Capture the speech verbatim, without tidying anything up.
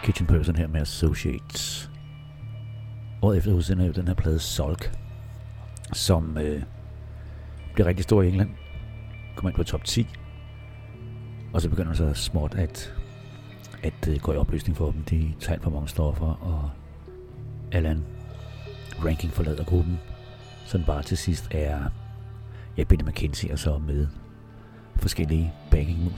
Kitchen Person her med Associates. Året efter udsender jeg den her plade Sulk, som øh, bliver rigtig stor i England. Kommer ind på top ti. Og så begynder så småt at, at øh, gå i opløsning for dem. De tager alt for mange stoffer, og Alan Ranking forlader gruppen. Sådan bare til sidst er ja, Benny McKenzie og så med forskellige backing